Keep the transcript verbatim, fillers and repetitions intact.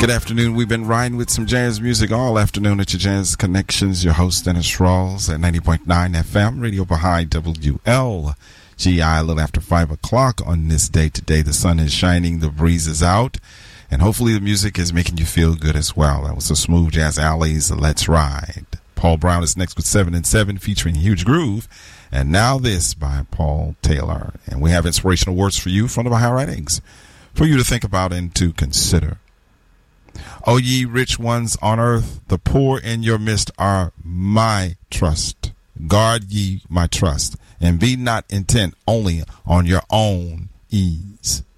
Good afternoon. We've been riding with some jazz music all afternoon at your Jazz Connections. Your host, Dennis Rawls, at ninety point nine F M, Radio Baha'i W L G I, a little after five o'clock on this day. Today, the sun is shining, the breeze is out, and hopefully the music is making you feel good as well. That was the Smooth Jazz Alley's Let's Ride. Paul Brown is next with seven and seven, featuring Huge Groove. And now this by Paul Taylor. And we have inspirational words for you from the Baha'i Writings for you to think about and to consider. O ye rich ones on earth, the poor in your midst are my trust. Guard ye my trust, and be not intent only on your own ease.